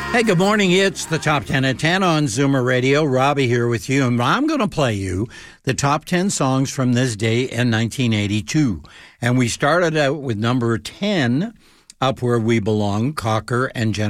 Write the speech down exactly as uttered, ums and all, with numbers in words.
Hey, good morning. It's the Top ten at ten on Zoomer Radio. Robbie here with you, and I'm going to play you the top ten songs from this day in nineteen eighty-two. And we started out with number ten, Up Where We Belong, Cocker and Jennifer.